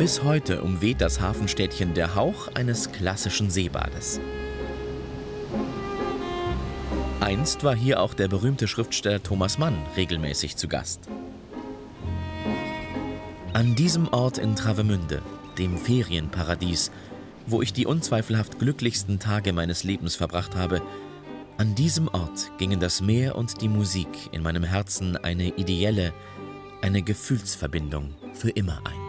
Bis heute umweht das Hafenstädtchen der Hauch eines klassischen Seebades. Einst war hier auch der berühmte Schriftsteller Thomas Mann regelmäßig zu Gast. An diesem Ort in Travemünde, dem Ferienparadies, wo ich die unzweifelhaft glücklichsten Tage meines Lebens verbracht habe, an diesem Ort gingen das Meer und die Musik in meinem Herzen eine ideelle, eine Gefühlsverbindung für immer ein.